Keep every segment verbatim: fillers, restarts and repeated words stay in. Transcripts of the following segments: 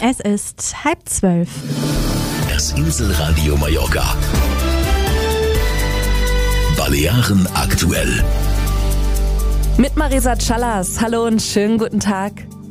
Es ist halb zwölf. Das Inselradio Mallorca. Balearen aktuell. Mit Marisa Callas. Hallo und schönen guten Tag.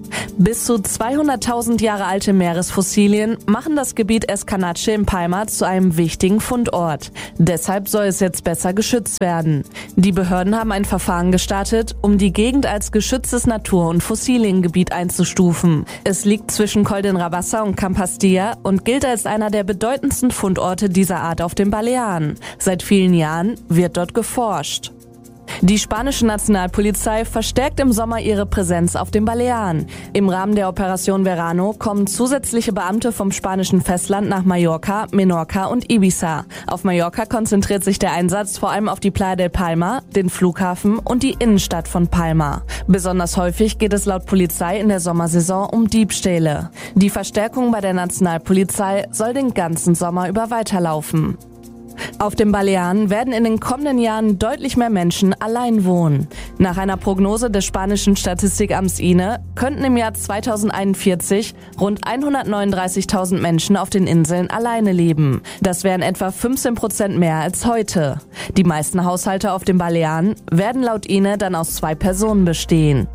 Bis zu zweihunderttausend Jahre alte Meeresfossilien machen das Gebiet Escanache in Palma zu einem wichtigen Fundort. Deshalb soll es jetzt besser geschützt werden. Die Behörden haben ein Verfahren gestartet, um die Gegend als geschütztes Natur- und Fossiliengebiet einzustufen. Es liegt zwischen Col d'Enrabassa und Campastilla und gilt als einer der bedeutendsten Fundorte dieser Art auf den Balearen. Seit vielen Jahren wird dort geforscht. Die spanische Nationalpolizei verstärkt im Sommer ihre Präsenz auf den Balearen. Im Rahmen der Operation Verano kommen zusätzliche Beamte vom spanischen Festland nach Mallorca, Menorca und Ibiza. Auf Mallorca konzentriert sich der Einsatz vor allem auf die Playa del Palma, den Flughafen und die Innenstadt von Palma. Besonders häufig geht es laut Polizei in der Sommersaison um Diebstähle. Die Verstärkung bei der Nationalpolizei soll den ganzen Sommer über weiterlaufen. Auf den Balearen werden in den kommenden Jahren deutlich mehr Menschen allein wohnen. Nach einer Prognose des spanischen Statistikamts I N E könnten im Jahr zweitausendeinundvierzig rund hundertneununddreißigtausend Menschen auf den Inseln alleine leben. Das wären etwa fünfzehn Prozent mehr als heute. Die meisten Haushalte auf den Balearen werden laut I N E dann aus zwei Personen bestehen.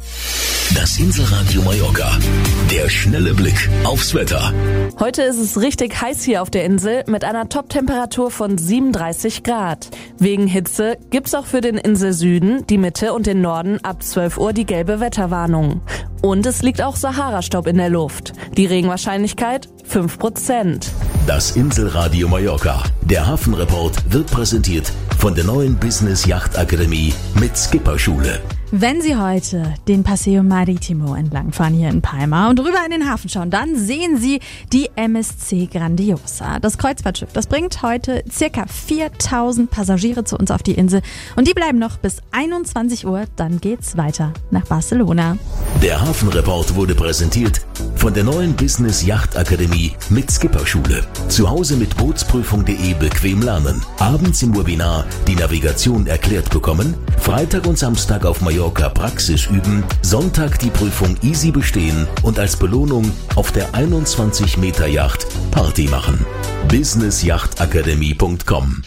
Das Inselradio Mallorca. Der schnelle Blick aufs Wetter. Heute ist es richtig heiß hier auf der Insel mit einer Top-Temperatur von siebenunddreißig Grad. Wegen Hitze gibt's auch für den Inselsüden, die Mitte und den Norden ab zwölf Uhr die gelbe Wetterwarnung. Und es liegt auch Sahara-Staub in der Luft. Die Regenwahrscheinlichkeit fünf Prozent. Das Inselradio Mallorca. Der Hafenreport wird präsentiert von der neuen Business Yacht Akademie mit Skipperschule. Wenn Sie heute den Paseo Maritimo entlangfahren hier in Palma und rüber in den Hafen schauen, dann sehen Sie die M S C Grandiosa. Das Kreuzfahrtschiff, das bringt heute circa viertausend Passagiere zu uns auf die Insel und die bleiben noch bis einundzwanzig Uhr, dann geht's weiter nach Barcelona. Der Hafenreport wurde präsentiert von der neuen Business Yacht Akademie mit Skipperschule. Zu Hause mit Bootsprüfung punkt de bequem lernen. Abends im Webinar die Navigation erklärt bekommen. Freitag und Samstag auf Mallorca Praxis üben. Sonntag die Prüfung easy bestehen und als Belohnung auf der einundzwanzig Meter Yacht Party machen. business yacht akademie punkt com.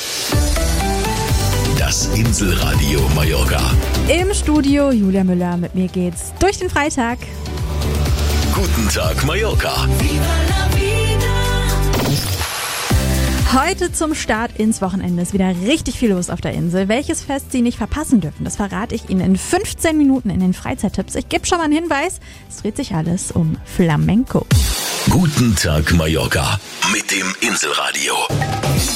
Das Inselradio Mallorca. Im Studio Julia Müller, mit mir geht's durch den Freitag. Guten Tag Mallorca. Heute zum Start ins Wochenende ist wieder richtig viel los auf der Insel. Welches Fest Sie nicht verpassen dürfen, das verrate ich Ihnen in fünfzehn Minuten in den Freizeittipps. Ich gebe schon mal einen Hinweis, es dreht sich alles um Flamenco. Guten Tag Mallorca mit dem Inselradio.